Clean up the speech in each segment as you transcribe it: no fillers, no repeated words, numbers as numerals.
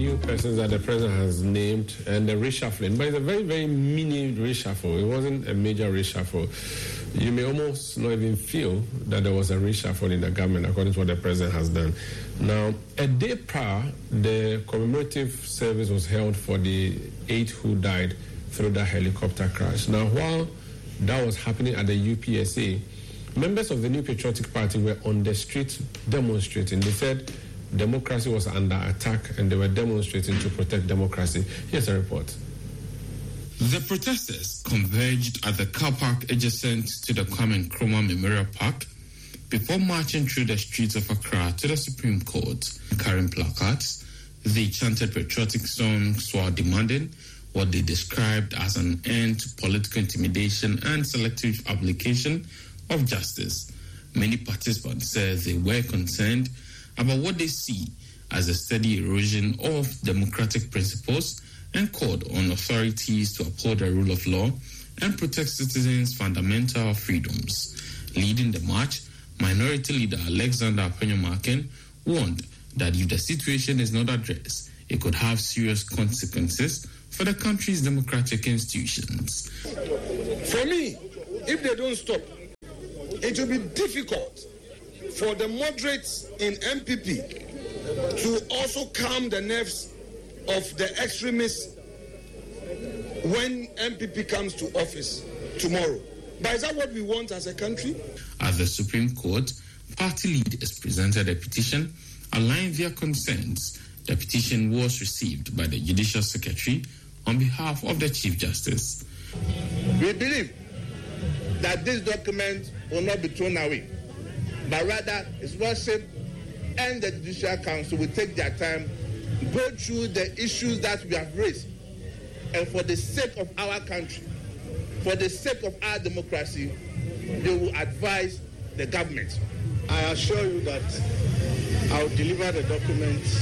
new persons that the president has named and the reshuffling, but it's a very, very mini reshuffle. It wasn't a major reshuffle. You may almost not even feel that there was a reshuffle in the government according to what the president has done. Now, a day prior, the commemorative service was held for the 8 who died through that helicopter crash. Now, while that was happening at the UPSA, members of the New Patriotic Party were on the street demonstrating. They said democracy was under attack and they were demonstrating to protect democracy. Here's a report. The protesters converged at the car park adjacent to the Kwame Nkrumah Memorial Park before marching through the streets of Accra to the Supreme Court. Carrying placards, they chanted patriotic songs while demanding what they described as an end to political intimidation and selective application of justice. Many participants said they were concerned about what they see as a steady erosion of democratic principles and called on authorities to uphold the rule of law and protect citizens' fundamental freedoms. Leading the march, Minority Leader Alexander Appiah-Markin warned that if the situation is not addressed, it could have serious consequences for the country's democratic institutions. For me, if they don't stop, it will be difficult for the moderates in MPP to also calm the nerves of the extremists when MPP comes to office tomorrow. But is that what we want as a country? At the Supreme Court, party leaders presented a petition outlining their concerns. The petition was received by the Judicial Secretary on behalf of the Chief Justice. We believe that this document will not be thrown away, but rather His Worship and the Judicial Council will take their time, go through the issues that we have raised, and for the sake of our country, for the sake of our democracy, they will advise the government. I assure you that I will deliver the documents,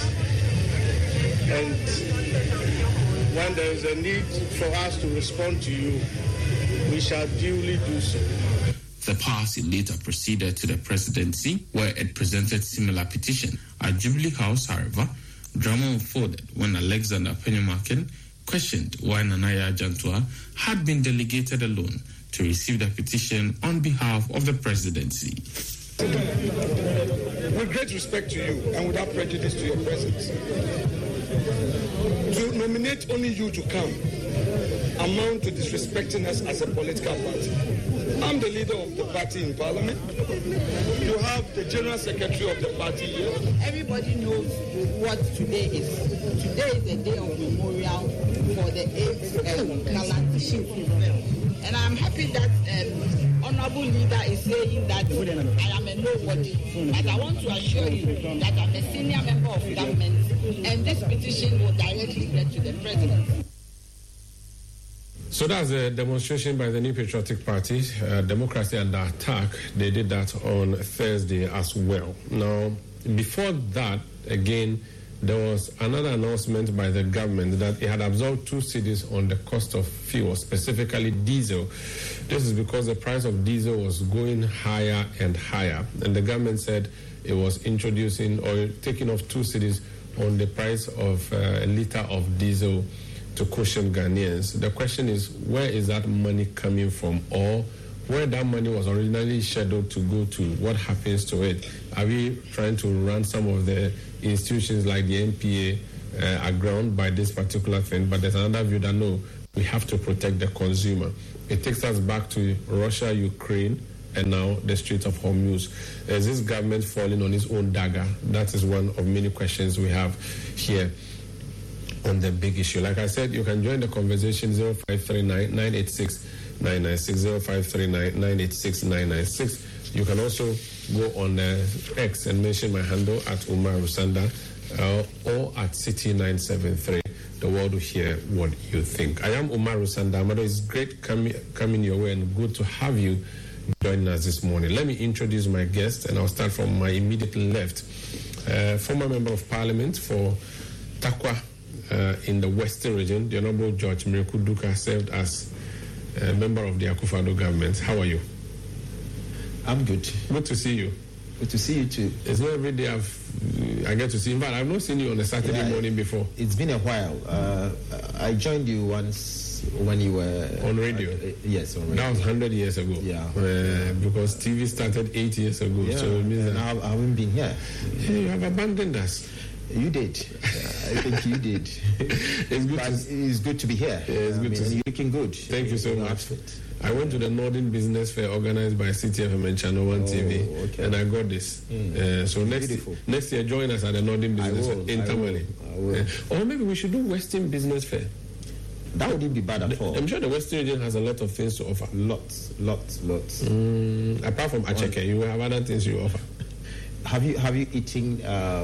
and when there is a need for us to respond to you, we shall duly do so. The party later proceeded to the presidency, where it presented similar petition. At Jubilee House, however, drama unfolded when Alexander Appiah-Markin questioned why Nana Yar'Adua had been delegated alone to receive the petition on behalf of the presidency. With great respect to you and without prejudice to your presence, to nominate only you to come amount to disrespecting us as a political party. I'm the leader of the party in Parliament. You have the General Secretary of the party here. Everybody knows what today is. Today is the day of memorial for the 8th gallant. And I'm happy that Honorable Leader is saying that I am a nobody. But I want to assure you that I'm a senior member of government, and this petition will directly get to the President. So that's a demonstration by the New Patriotic Party, Democracy Under Attack. They did that on Thursday as well. Now, before that, again, there was another announcement by the government that it had absorbed 2 cedis on the cost of fuel, specifically diesel. This is because the price of diesel was going higher and higher. And the government said it was introducing or taking off 2 cedis on the price of a litre of diesel to cushion Ghanaians. The question is, where is that money coming from, or where that money was originally scheduled to go to? What happens to it? Are we trying to run some of the institutions like the NPA aground by this particular thing? But there's another view that no, we have to protect the consumer. It takes us back to Russia, Ukraine, and now the Strait of Hormuz. Is this government falling on its own dagger? That is one of many questions we have here on the big issue. Like I said, you can join the conversation 0539-986-996, 0539-986-996. You can also go on X and mention my handle at Umar Rusanda or at City973. The world will hear what you think. I am Umar Rusanda. Amado, it's great coming your way and good to have you joining us this morning. Let me introduce my guest, and I'll start from my immediate left. Former Member of Parliament for Tarkwa in the Western region, the Honorable George Miracle Duka served as a member of the Akufo-Addo government. How are you? I'm good. Good to see you. Good to see you too. It's not every day I get to see. In fact, I've not seen you on a Saturday morning before. It's been a while. I joined you once when you were on radio. Yes, on radio. That was 100 years ago. Yeah. Because TV started 8 years ago. Yeah. So it means that I haven't been here. Yeah, you have abandoned us. You did. I think you did. It's good to be here. Yeah, it's good to see. You're looking good. Thank you so much. I went to the Northern Business Fair organized by CTFM and Channel 1 TV, and I got this. So next year, join us at the Northern Business Fair in Tamale. Or maybe we should do Western Business Fair. That wouldn't be bad at all. I'm sure the Western region has a lot of things to offer. Lots. Apart from Acheke, you have other things you offer. Have you eaten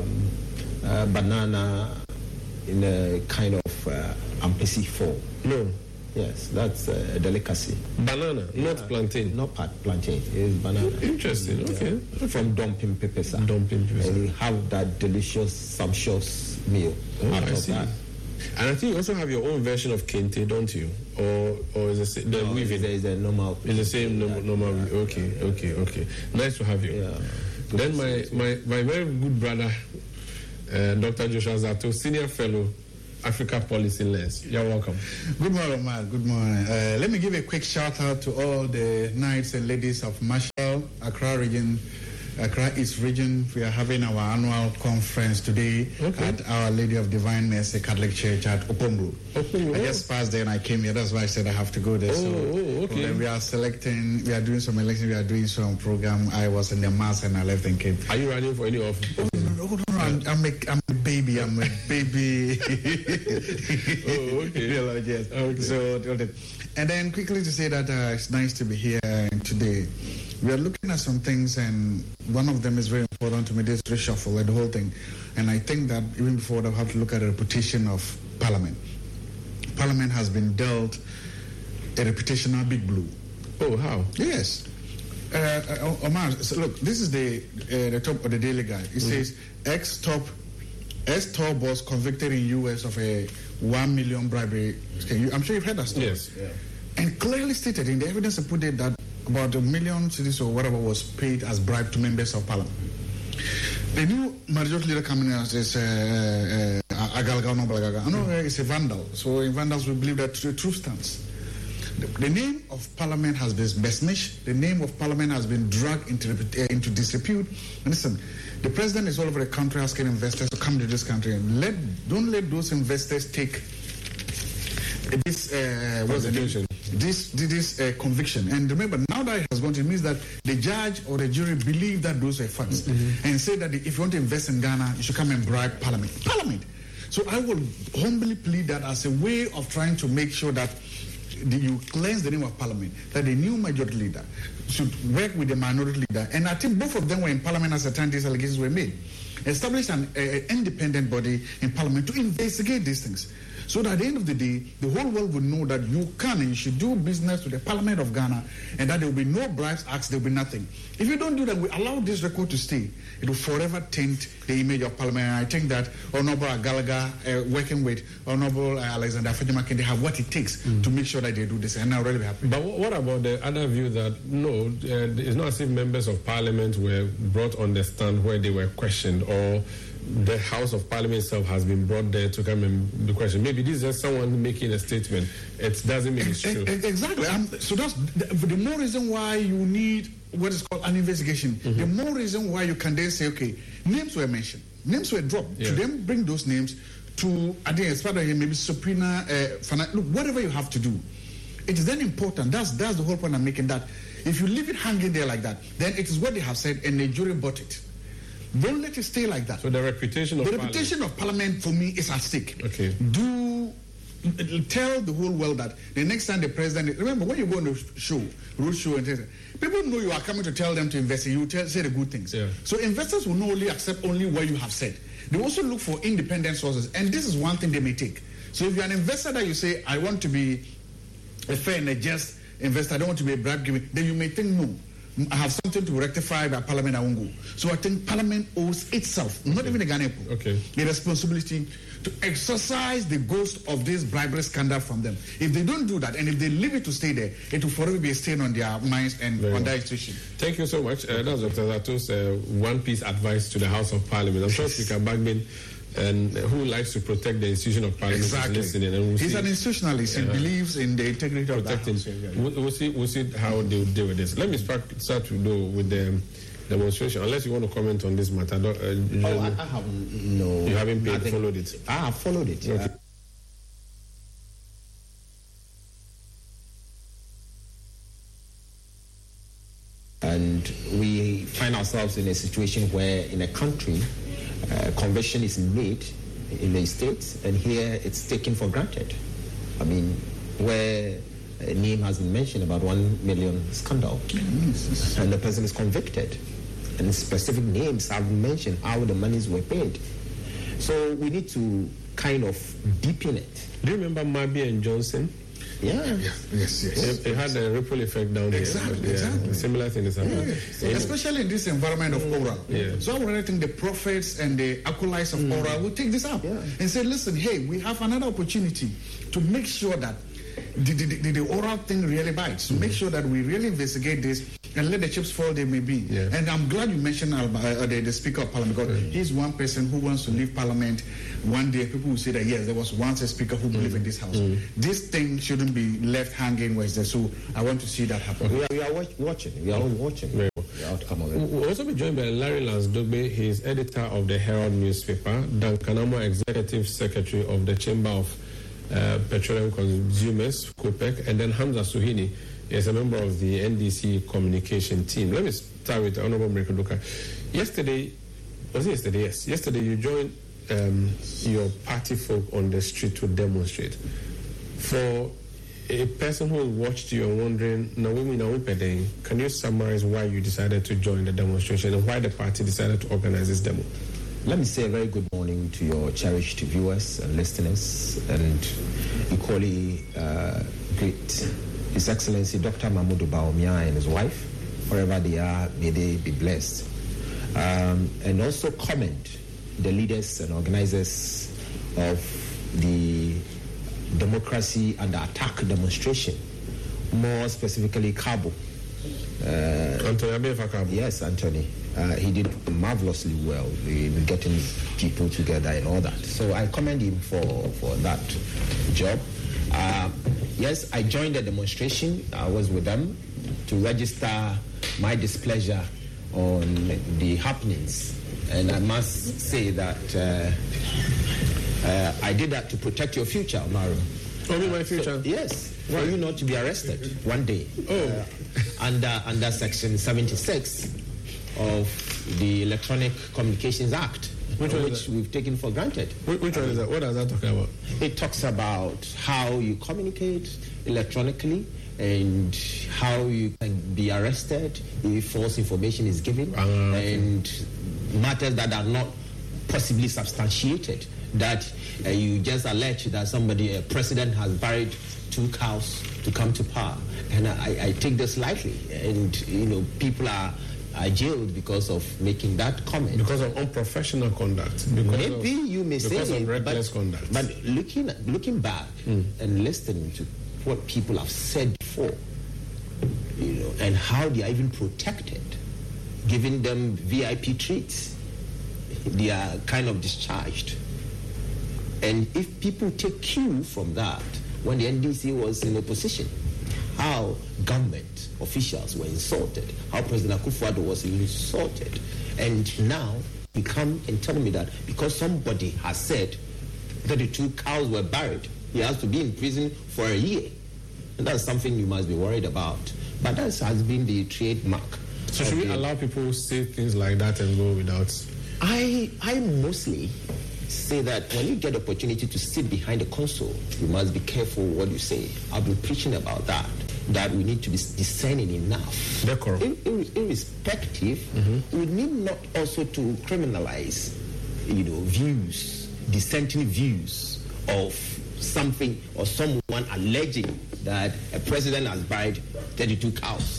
banana in a kind of ampesi form? No. Yes, that's a delicacy. Banana, not plantain. Not plantain, it's banana. Interesting, okay. From dumping peppers. And you have that delicious, sumptuous meal out of that. And I think you also have your own version of kente, don't you? Or is it the weaving? It's a normal. It's the same normal. Okay. Nice to have you. Yeah. Then my very good brother, Dr. Joshua Zato, Senior Fellow, Africa Policy Lens. You're welcome. Good morning, Mark. Good morning. Let me give a quick shout out to all the knights and ladies of Marshall, Accra region, Accra East region. We are having our annual conference today at Our Lady of Divine Mercy Catholic Church at Opombo. I just passed there and I came here. That's why I said I have to go there. Okay. We are doing some election, we are doing some program. I was in the mass and I left and came. Are you running for any office? No, I'm a baby. I'm a baby. Okay. Yes. Okay. So, and then quickly to say that it's nice to be here today. We are looking at some things, and one of them is very important to me. This reshuffle and the whole thing. And I think that even before that, we have to look at the reputation of Parliament. Parliament has been dealt a reputational big blow. Oh, how? Yes. Omar, so look, this is the top of the Daily Guide. It says ex-top boss convicted in U.S. of a $1 million bribery. I'm sure you've heard that story. Yes. Yeah. And clearly stated in the evidence I put there that about $1 million cedis or whatever was paid as bribe to members of Parliament. The new majority leader coming out is Agalga no Balagaga. I know it's a vandal. So in vandals we believe that the truth stands. The name of Parliament has been besmirched. The name of Parliament has been dragged into disrepute. And listen, the president is all over the country asking investors to come to this country and don't let those investors take this conviction. And remember, now that it has gone, it means that the judge or the jury believe that those are funds and say that if you want to invest in Ghana, you should come and bribe Parliament. So I will humbly plead that as a way of trying to make sure that you cleanse the name of Parliament, that the new majority leader should work with the minority leader. And I think both of them were in Parliament at the time these allegations were made. Establish an independent body in Parliament to investigate these things. So that at the end of the day, the whole world will know that you can and you should do business with the Parliament of Ghana and that there will be no bribes asked, there will be nothing. If you don't do that, we allow this record to stay. It will forever taint the image of Parliament. And I think that Honorable Agalaga, working with Honorable Alexander Afenyomakin, they have what it takes to make sure that they do this. And I'm really happy. But what about the other view that, no, it's not as if members of Parliament were brought on the stand where they were questioned, or the House of Parliament itself has been brought there to come and be questioned. Maybe this is just someone making a statement. It doesn't mean it's true. Exactly. So that's the more reason why you need what is called an investigation. The more reason why you can then say, okay, names were mentioned, names were dropped. To then bring those names to, I think as part of maybe subpoena, look, whatever you have to do. It is then important. That's the whole point I'm making, that if you leave it hanging there like that, then it is what they have said and the jury bought it. Don't let it stay like that. So the reputation of Parliament for me is at stake. Okay. Do tell the whole world that the next time the president, remember when you go on the road show and people know you are coming to tell them to invest, you say the good things. Yeah. So investors will not only accept only what you have said. They also look for independent sources, and this is one thing they may take. So if you're an investor that you say, I want to be a fair and a just investor, I don't want to be a bribe giver, then you may think, no, I have something to rectify by Parliament, I won't go. So I think Parliament owes itself, not even the Ghana people, the responsibility to exercise the ghost of this bribery scandal from them. If they don't do that, and if they leave it to stay there, it will forever be a stain on their minds and on their institution. Thank you so much. That's Dr. Zato's one-piece advice to the House of Parliament. I'm sure Speaker Bagman, and who likes to protect the institution of Parliament, is listening. And he's an institutionalist. He believes in the integrity of protecting. We'll see how they will deal with this. Let me start with the demonstration. Unless you want to comment on this matter. I have no. You haven't followed it. I have followed it. Okay. And we find ourselves in a situation where, in a country, conviction is made in a state, and here it's taken for granted. I mean, where a name has been mentioned about 1 million scandal, and the person is convicted, and specific names have been mentioned how the monies were paid. So we need to kind of deepen it. Do you remember Mabi and Johnson? Yeah. Yes. It had a ripple effect down there. Exactly. A similar thing is happening. Especially in this environment of oral. So I would think the prophets and the acolytes of oral will take this up and say, listen, hey, we have another opportunity to make sure that the oral thing really bites. To make sure that we really investigate this and let the chips fall they may be. And I'm glad you mentioned the Speaker of Parliament, because he's one person who wants to leave Parliament. One day people will say that, yes, there was once a Speaker who believed in this House. This thing shouldn't be left hanging where it's there. So I want to see that happen. We are watching. We are all watching the outcome of it. We'll also be joined by Larry Lansdogbe. He is editor of the Herald newspaper, Dan Kanamo, executive secretary of the Chamber of Petroleum Consumers, COPEC, and then Hamza Suhini is a member of the NDC communication team. Let me start with Honorable Mrekuduka. Yesterday, Yes. Yesterday you joined your party folk on the street to demonstrate. For a person who watched you and wondering, can you summarize why you decided to join the demonstration and why the party decided to organize this demo? Let me say a very good morning to your cherished viewers and listeners, and equally great His Excellency Dr. Mahmoud Bawumia and his wife. Wherever they are, may they be blessed. And also commend the leaders and organizers of the Democracy Under Attack demonstration, more specifically Cabo. Anthony Abefa Cabo. Yes, Anthony. He did marvelously well in getting people together and all that. So I commend him for that job. Yes, I joined the demonstration. I was with them to register my displeasure on the happenings. And I must say that I did that to protect your future, Maru. Only my future? So, yes. For you not to be arrested one day. Under Section 76 of the Electronic Communications Act, which we've taken for granted. Which one is that? What does that talk about? It talks about how you communicate electronically and how you can be arrested if false information is given, and matters that are not possibly substantiated, that you just allege that a president has buried 2 cows to come to power. And I take this lightly, and people are jailed because of making that comment. Because of unprofessional conduct. Maybe you may say, because of reckless conduct. But looking back and listening to what people have said before, and how they are even protected, giving them VIP treats, they are kind of discharged. And if people take cue from that, when the NDC was in opposition, how government officials were insulted, how President Akufo-Addo was insulted, and now you come and tell me that because somebody has said that the 2 cows were buried, he has to be in prison for a year. And that's something you must be worried about. But that has been the trademark. So should we allow people who say things like that and go without? I mostly say that when you get the opportunity to sit behind the console, you must be careful what you say. I've been preaching about that we need to be discerning enough. Irrespective, we need not also to criminalize, views, dissenting views of something or someone alleging that a president has buried 32 cows.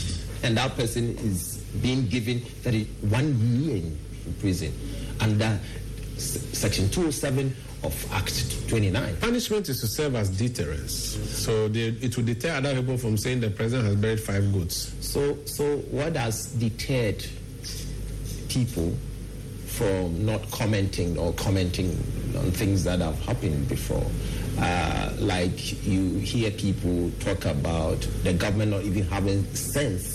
And that person is being given 31 years in prison under Section 207 of Act 29. Punishment is to serve as deterrence. So it will deter other people from saying the president has buried 5 goats. So what has deterred people from not commenting or commenting on things that have happened before? Like you hear people talk about the government not even having sense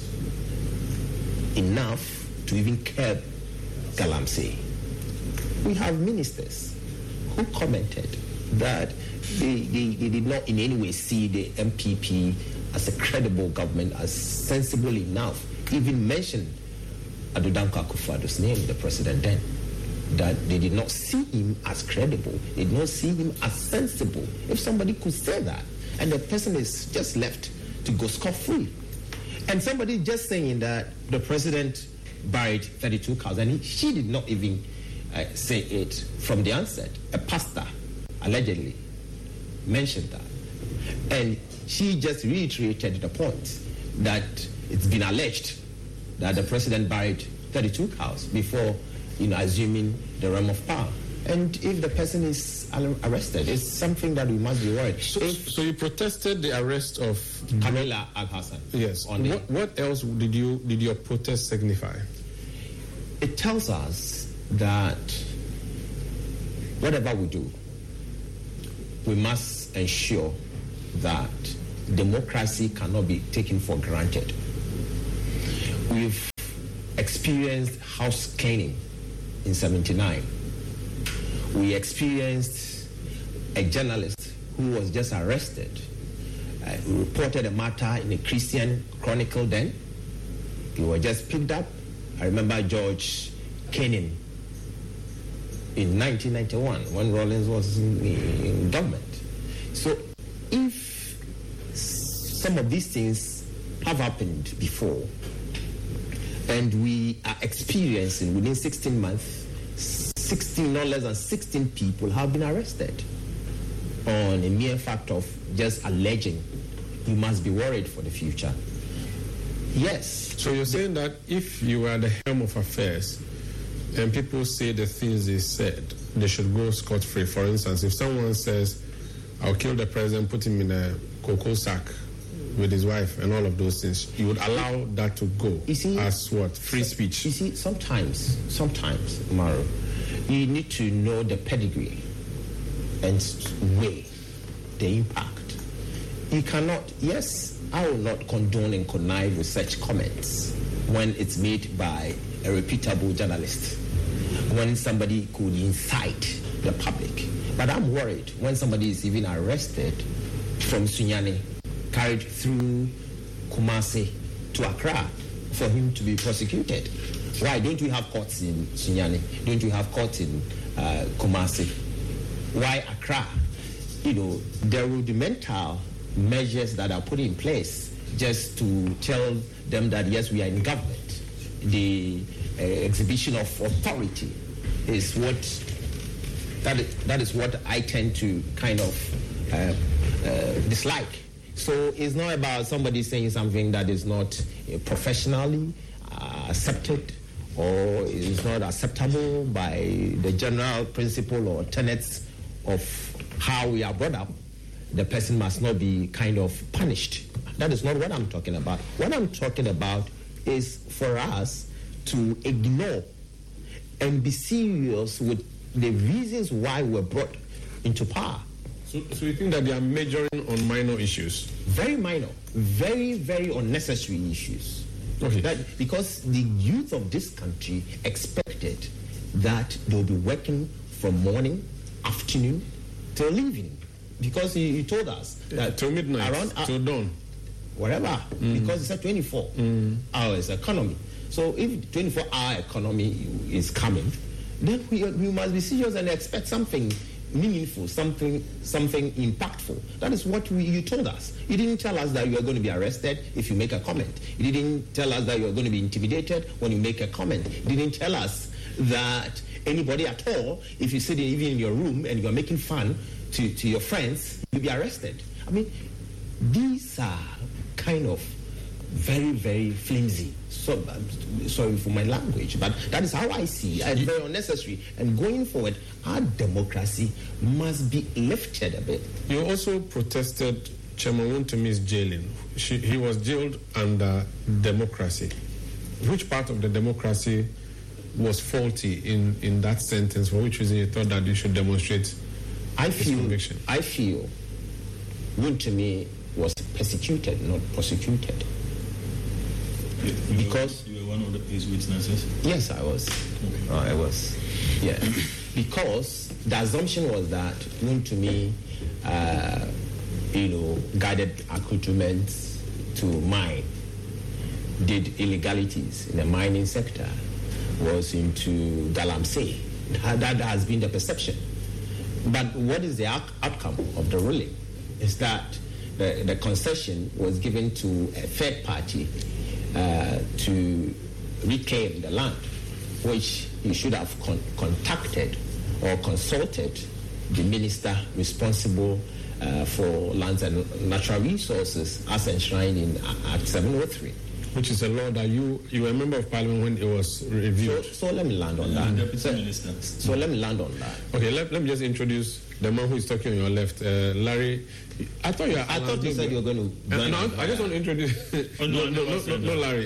enough to even curb Galamsey. We have ministers who commented that they did not in any way see the MPP as a credible government, as sensible enough, even mentioned Adodankwa Akufo-Addo's name, the president then, that they did not see him as credible, they did not see him as sensible. If somebody could say that, and the person is just left to go scot-free. And somebody just saying that the president buried 32 cows, and she did not even say it from the onset. A pastor allegedly mentioned that. And she just reiterated the point that it's been alleged that the president buried 32 cows before, assuming the realm of power. And if the person is arrested, it's something that we must be worried. So you protested the arrest of Kamila Al-Hassan. Yes. What else did your protest signify? It tells us that whatever we do, we must ensure that democracy cannot be taken for granted. We've experienced house cleaning in 1979. We experienced a journalist who was just arrested, who reported a matter in a Christian Chronicle then. He was just picked up. I remember George Kennan in 1991 when Rawlings was in government. So if some of these things have happened before and we are experiencing within 16 months, no less than 16 people have been arrested on a mere fact of just alleging, you must be worried for the future. Yes. So you're saying that if you are the helm of affairs and people say the things they said, they should go scot-free. For instance, if someone says, I'll kill the president, put him in a cocoa sack with his wife and all of those things, you would allow that to go as what? Free speech? You see, sometimes, Mauro, you need to know the pedigree and weigh the impact. You cannot, yes, I will not condone and connive with such comments when it's made by a reputable journalist, when somebody could incite the public. But I'm worried when somebody is even arrested from Sunyani, carried through Kumasi to Accra for him to be prosecuted. Why don't we have courts in Sunyani? Don't we have courts in Kumasi? Why Accra? There will be mental measures that are put in place just to tell them that, yes, we are in government. The exhibition of authority is that is what I tend to kind of dislike. So it's not about somebody saying something that is not professionally accepted or is not acceptable by the general principle or tenets of how we are brought up. The person must not be kind of punished. That is not what I'm talking about. What I'm talking about is for us to ignore and be serious with the reasons why we're brought into power. So you think that they are majoring on minor issues? Very minor, very, very unnecessary issues. Okay. Because the youth of this country expected that they'll be working from morning, afternoon, till evening. Because he told us that till midnight, around till dawn, whatever. Because it's a 24 hours economy. So if 24-hour economy is coming, then we must be serious and expect something meaningful, something impactful. That is what you told us. You didn't tell us that you are going to be arrested if you make a comment. You didn't tell us that you are going to be intimidated when you make a comment. You didn't tell us that anybody at all, if you sit even in your room and you are making fun to your friends, you'll be arrested. I mean, these are kind of very, very flimsy. So, sorry for my language, but that is how I see it. It's very unnecessary. And going forward, our democracy must be lifted a bit. You also protested Chairman Wontomi's jailing. He was jailed under democracy. Which part of the democracy was faulty in that sentence? For which reason you thought that you should demonstrate conviction? I feel Wontomi was persecuted, not prosecuted. Because you were one of his witnesses? Yes, I was. Okay. I was. Yeah. Because the assumption was that Wontomi, guided accoutrements to mine, did illegalities in the mining sector, was into Galamsey. That has been the perception. But what is the outcome of the ruling? Is that the concession was given to a third party to reclaim the land, which he should have contacted or consulted the minister responsible for lands and natural resources as enshrined in Act 703. Which is a law that you were a member of parliament when it was reviewed. So let me land on that. Deputy Minister. So let me land on that. Okay, let me just introduce the man who is talking on your left, Larry. I thought you said you were going to. No, I just want to introduce. No, Larry.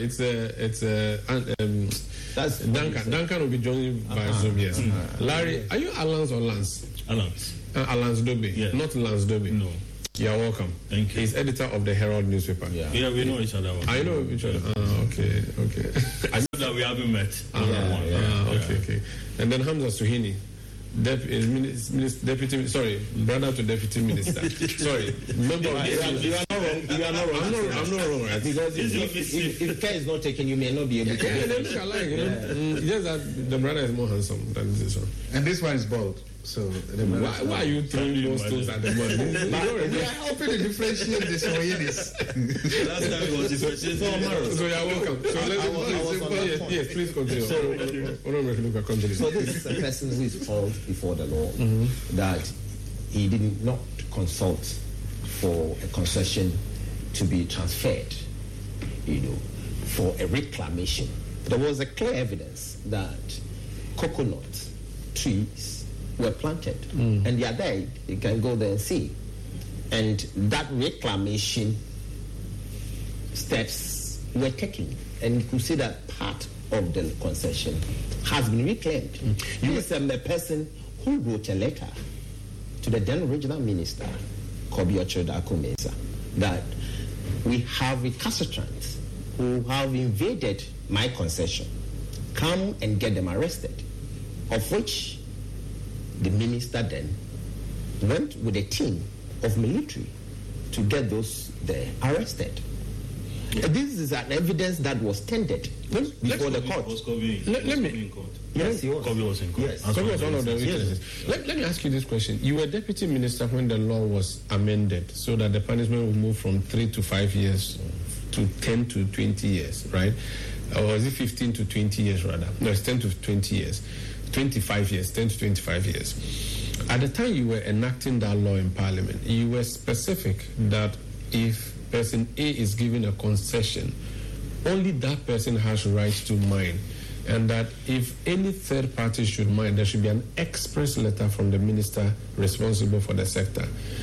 That's Duncan will be joined by Zoom. Yes. Larry, are you Alans or Lance? Alans. Alans Dobe, yes. Not Lance Dobe. No. You're welcome. Thank you. He's editor of the Herald newspaper. Yeah, we know each other. I know each other. Okay. I know that we haven't met. Okay. And then Hamza Suhini, brother to deputy minister. Sorry, member of you are not wrong. I'm not wrong, right? Because if care is not taken, you may not be able to. Just that the brother is more handsome than this one. And this one is bald. So why are you throwing those stones at the man? We are helping to differentiate this Soyenis. Last time it was differentiated. So you're welcome. So yes, please continue. So this is a person who is called before the law that he did not consult for a concession to be transferred, for a reclamation. There was a clear evidence that coconut trees were planted, and they are there. You can go there and see. And that reclamation steps were taken, and you could see that part of the concession has been reclaimed. You is a person who wrote a letter to the then regional minister, Kobi Ochoda-Akumesa, that we have recalcitrants who have invaded my concession. Come and get them arrested, of which the minister then went with a team of military to get those there arrested. Yeah. This is an evidence that was tendered before the court. Let me. Yes, he was. Kobi was in court. Yes. Kobi was one of the witnesses. Let me ask you this question. You were deputy minister when the law was amended so that the punishment would move from 3 to 5 years to 10 to 20 years, right? Or was it 15 to 20 years rather? No, it's 10 to 20 years. 25 years, 10 to 25 years. At the time you were enacting that law in Parliament, you were specific that if person A is given a concession, only that person has rights to mine, and that if any third party should mine, there should be an express letter from the minister responsible for the sector.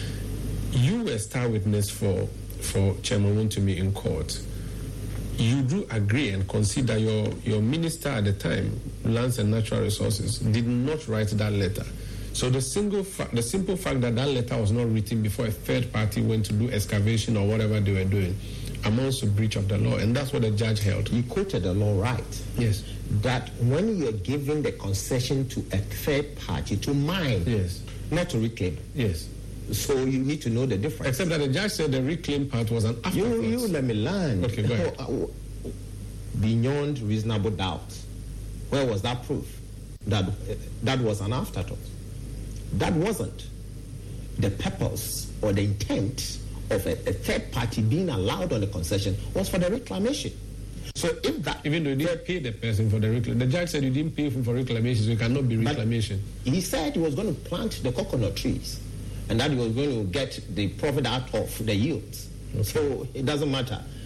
You were star witness for Chairman Wontomi in court. You do agree and consider your minister at the time, Lands and Natural Resources, did not write that letter. So the simple fact that that letter was not written before a third party went to do excavation or whatever they were doing amounts to breach of the law, and that's what the judge held. He quoted the law right. Yes. That when you are giving the concession to a third party to mine, yes, not to reclaim. Yes. So you need to know the difference. Except that the judge said the reclaim part was an afterthought. You let me land. Okay, go ahead. Beyond reasonable doubt, where was that proof that that was an afterthought? That wasn't the purpose or the intent of a third party being allowed on the concession was for the reclamation. So if that... Even though you didn't pay the person for the reclamation, the judge said you didn't pay him for reclamation, so it cannot be reclamation. He said he was going to plant the coconut trees and that he was going to get the profit out of the yields. Okay. So it doesn't matter.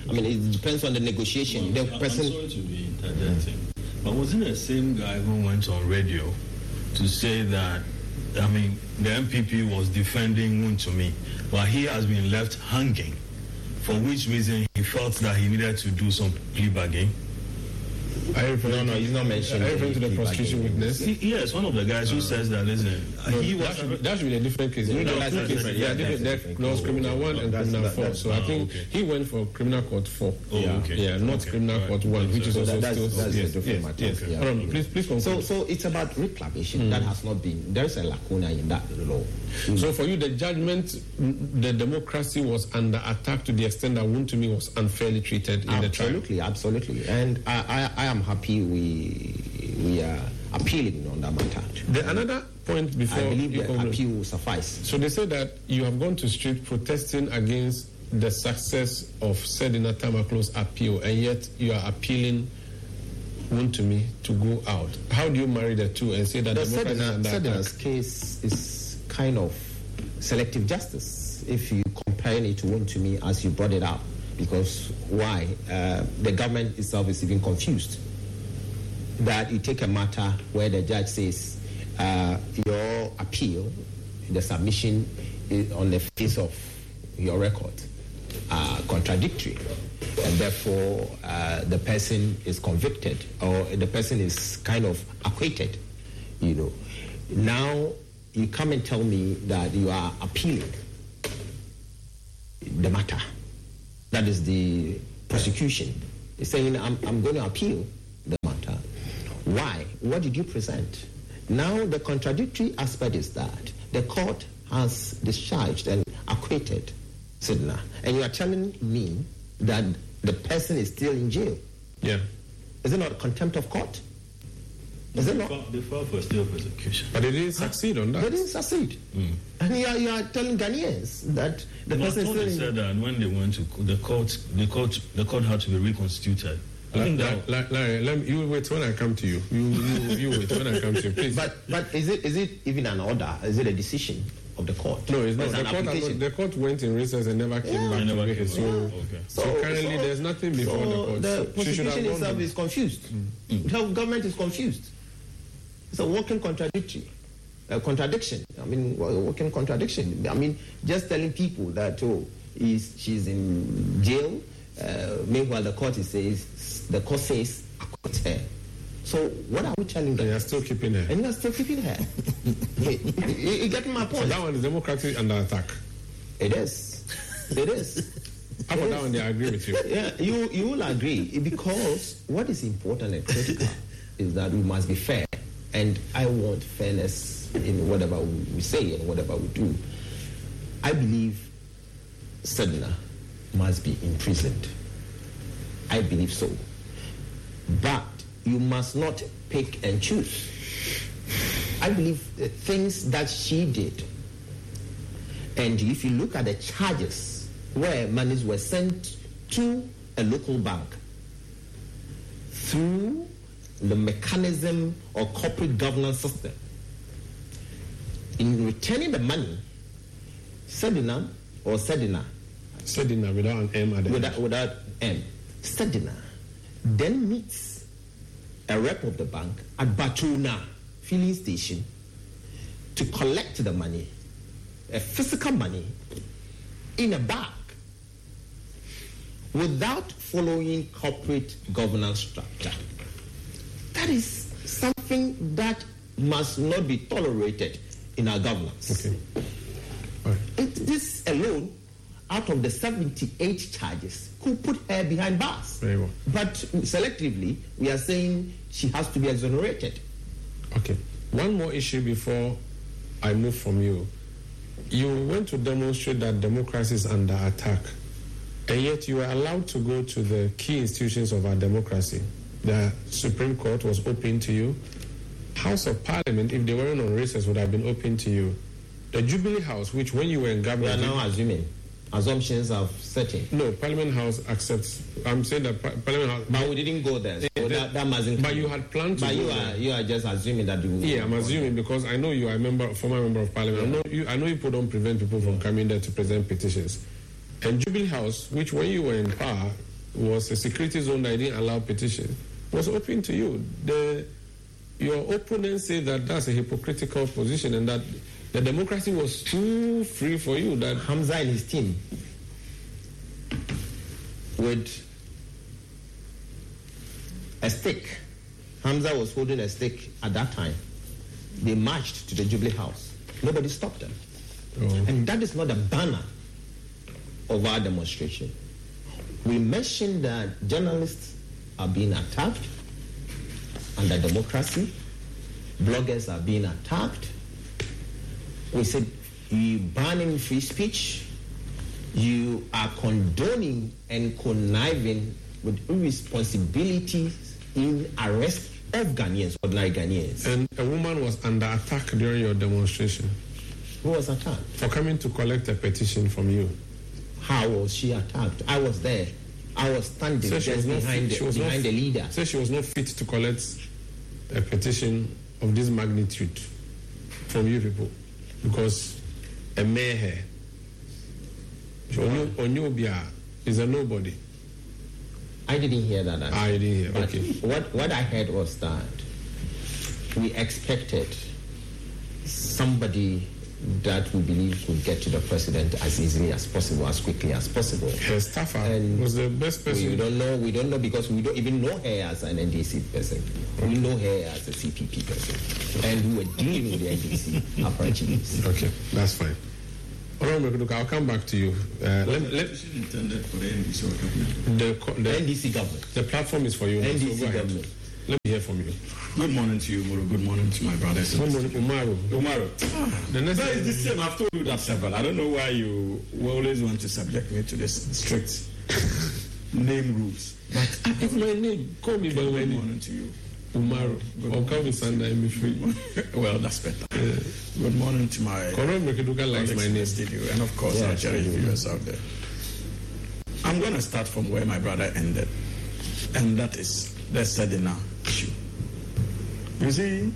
I mean, it depends on the negotiation. The person. I'm sorry to be interjecting, but wasn't the same guy who went on radio to say that, I mean, the MPP was defending Wontumi, but he has been left hanging, for which reason he felt that he needed to do some plea bargaining? No, he's not mentioned. Are you referring to the prosecution witness? Yes, one of the guys who says that, listen, that should be a different case. There was criminal 1 and criminal 4. So I think he went for criminal court 4. Not criminal court 1, which is also still... Yes. Please confirm. So it's about reclamation. That has not been... There is a lacuna in that law. So for you, the judgment, the democracy was under attack to the extent that Wontumi was unfairly treated in the trial? Absolutely. And I am happy we are appealing on that matter. Another point before... I believe the appeal will suffice. So they say that you have gone to street protesting against the success of Sedina Tamaklo's appeal, and yet you are appealing Wontumi to go out. How do you marry the two and say that the Sedina's case is kind of selective justice if you compare it to Wontumi as you brought it up? Because why? The government itself is even confused. That you take a matter where the judge says your appeal, the submission is on the face of your record, contradictory, and therefore the person is convicted or the person is kind of acquitted. Now you come and tell me that you are appealing the matter. That is the prosecution. It's saying, I'm going to appeal the matter. Why? What did you present? Now, the contradictory aspect is that the court has discharged and acquitted Sedina. And you are telling me that the person is still in jail. Yeah. Is it not contempt of court? Is it not? They filed for still prosecution. But they didn't succeed on that. They didn't succeed. And you are telling Ghanaians that the person is still in jail. Said that when they went to the court had to be reconstituted. Larry, you wait when I come to you. You wait when I come to you, please. But is it even an order? Is it a decision of the court? No, it's not. The court went in recess and never came back to make it. So currently there's nothing before the court. The prosecution itself is confused. The government is confused. It's a walking contradiction. I mean, walking contradiction. I mean, just telling people that she's in jail. Meanwhile, the court says acquit her. So what are we telling them? And you're still keeping her. And you're still keeping her. You get my point. So that one is democracy under attack. It is. How about that one? I agree with you. Yeah, you will agree because what is important and critical is that we must be fair, and I want fairness in whatever we say and whatever we do. I believe Sedina must be imprisoned. I believe so. But you must not pick and choose. I believe the things that she did, and if you look at the charges where monies were sent to a local bank through the mechanism or corporate governance system, in returning the money, Sedina without an M at the end. Without M. Sedina then meets a rep of the bank at Batuna filling station to collect the money, a physical money, in a bag without following corporate governance structure. That is something that must not be tolerated in our governance. Okay. All right. This alone, out of the 78 charges, could put her behind bars. Very well. But selectively, we are saying she has to be exonerated. Okay. One more issue before I move from you. You went to demonstrate that democracy is under attack, and yet you were allowed to go to the key institutions of our democracy. The Supreme Court was open to you. House of Parliament, if they weren't on recess, would have been open to you. The Jubilee House, which when you were in government... We are now assuming. Assumptions are certain. No, Parliament House accepts. I'm saying that Parliament House... But we didn't go there. So that mustn't... But you had planned to go there. You are just assuming that... Yeah, I'm assuming because I know you are a former member of Parliament. Yeah. I know you people don't prevent people from coming there to present petitions. And Jubilee House, which when you were in power, was a security zone that didn't allow petition, was open to you. Your opponents say that that's a hypocritical position and that the democracy was too free for you, that Hamza and his team with a stick. Hamza was holding a stick at that time. They marched to the Jubilee House. Nobody stopped them. And that is not a banner of our demonstration. We mentioned that journalists are being attacked under democracy. Bloggers are being attacked. We said, you banning free speech. You are condoning and conniving with irresponsibilities in arrest of Ghanaians, ordinary Ghanaians. And a woman was under attack during your demonstration. Who was attacked? For coming to collect a petition from you. How was she attacked? I was there. I was standing just behind the leader. Said she was not fit to collect a petition of this magnitude from you people because a mayor Onyobia is a nobody. I didn't hear that. I didn't hear. But okay. What I heard was that we expected somebody that we believe would get to the president as easily as possible, as quickly as possible. Her staffer was the best person. We don't know because we don't even know her as an NDC person. We know her as a CPP person. And we were dealing with the NDC approaches. Okay, that's fine. I'll come back to you. Intended for the NDC government. The NDC government. The platform is for you. NDC government. Let me hear from you. Good morning to you, Moro. Good morning to my brothers. Good morning, Umaru. The next that is the same. I've told you that several. I don't know why you always want to subject me to this strict name rules. But if my name, call me by my name. Good morning to you. Umaru. Or call me Sanda and be free. Well, that's better. Good morning to my Mekeduka likes my name. Studio, and of course, our cherished viewers out there. I'm going to start from where my brother ended, and that is the Sedina issue. You see,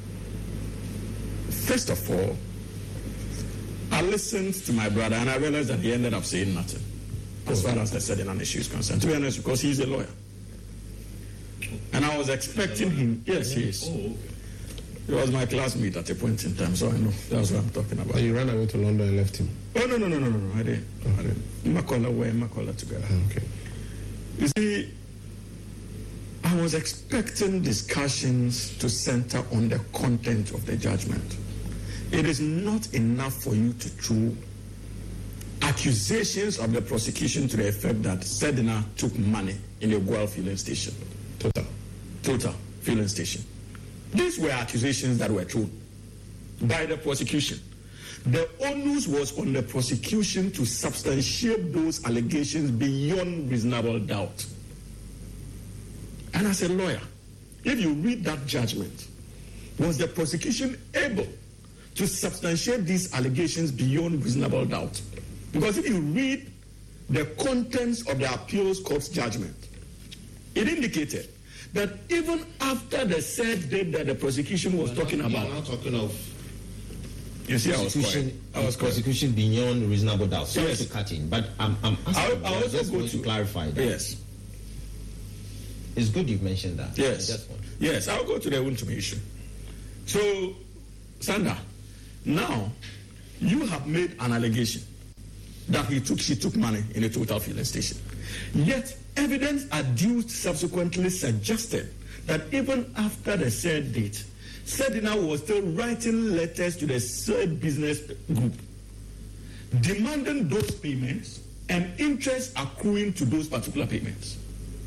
first of all, I listened to my brother and I realized that he ended up saying nothing as far as the Sedina issue is concerned. To be honest, because he's a lawyer. And I was expecting him. Yes, he is. He was my classmate at a point in time, so I know that's what I'm talking about. You ran away to London and left him? Oh, no, I didn't. Makola together. Okay. You see, I was expecting discussions to center on the content of the judgment. It is not enough for you to throw accusations of the prosecution to the effect that Sedina took money in a Gual filling station. Total filling station. These were accusations that were thrown by the prosecution. The onus was on the prosecution to substantiate those allegations beyond reasonable doubt. And as a lawyer, if you read that judgment, was the prosecution able to substantiate these allegations beyond reasonable doubt? Because if you read the contents of the appeals court's judgment, it indicated that even after the said date that the prosecution was talking about, not talking of you see, I was quiet. Prosecution beyond reasonable doubt. Sorry to cut in, but I'm asking. I also go to clarify that. Yes. It's good you've mentioned that. Yes, I'll go to the Wuntumi issue. So, Sanda, now you have made an allegation that she took money in a Total filling station. Yet, evidence adduced subsequently suggested that even after the said date, Sedina was still writing letters to the said business group, demanding those payments and interest accruing to those particular payments.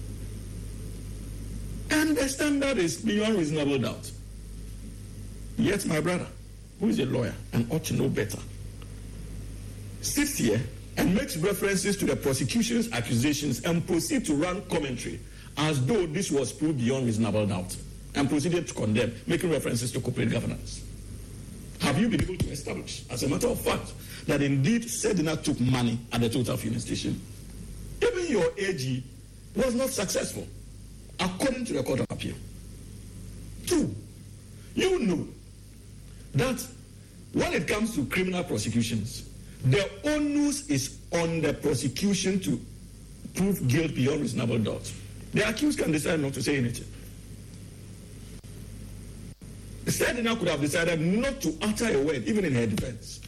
And the standard is beyond reasonable doubt. Yet my brother, who is a lawyer and ought to know better, sits here and makes references to the prosecution's accusations and proceeds to run commentary as though this was proved beyond reasonable doubt and proceeded to condemn, making references to corporate governance. Have you been able to establish, as a matter of fact, that indeed Sedina took money at the Total filling station? Even your AG was not successful, according to the Court of Appeal. 2, you know that when it comes to criminal prosecutions, the onus is on the prosecution to prove guilt beyond reasonable doubt, the accused can decide not to say anything. Sedina could have decided not to utter a word, even in her defense.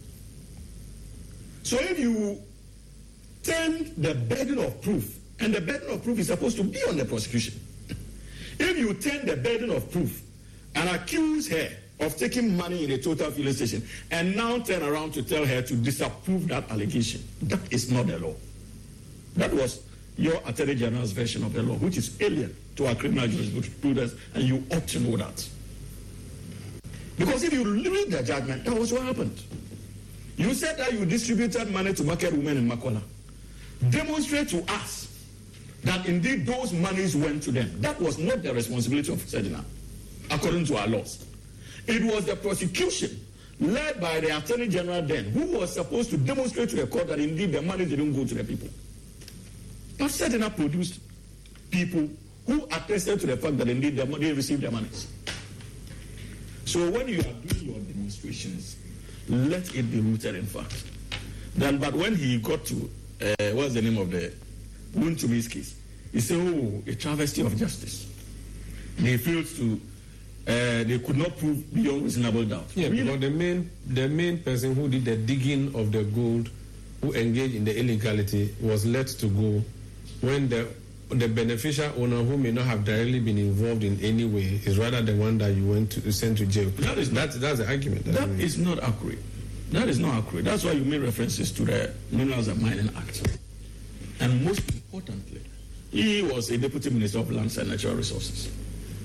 So if you turn the burden of proof, and the burden of proof is supposed to be on the prosecution, if you turn the burden of proof and accuse her of taking money in a total filling station, and now turn around to tell her to disapprove that allegation, that is not the law. That was your Attorney General's version of the law, which is alien to our criminal jurisprudence, and you ought to know that. Because if you read the judgment, that was what happened. You said that you distributed money to market women in Makola. Demonstrate to us that indeed those monies went to them. That was not the responsibility of Sedina, according to our laws. It was the prosecution led by the Attorney General then, who was supposed to demonstrate to the court that indeed the money didn't go to the people. But Sedina produced people who attested to the fact that indeed they received their monies. So when you are doing your demonstrations, let it be rooted in fact. But when he got to, what's the name of the Wuntumi's case, he said, oh, a travesty of justice. They failed to, they could not prove beyond reasonable doubt. Yeah, really? Because the main person who did the digging of the gold, who engaged in the illegality, was let to go when the beneficial owner, who may not have directly been involved in any way, is rather the one that you went to send to jail. That's the argument. That is not accurate. That is not accurate. That's why you made references to the Minerals and Mining Act. And most importantly, he was a Deputy Minister of Lands and Natural Resources.